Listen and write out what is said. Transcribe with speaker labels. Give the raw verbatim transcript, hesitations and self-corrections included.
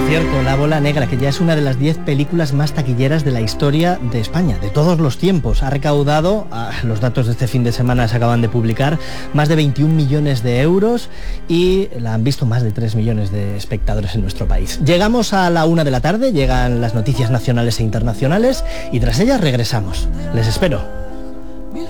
Speaker 1: cierto, La Bola Negra, que ya es una de las diez películas más taquilleras de la historia de España, de todos los tiempos, ha recaudado, los datos de este fin de semana se acaban de publicar, más de veintiún millones de euros y la han visto más de tres millones de espectadores en nuestro país. Llegamos a la una de la tarde, llegan las noticias nacionales e internacionales y tras ellas regresamos. Les espero.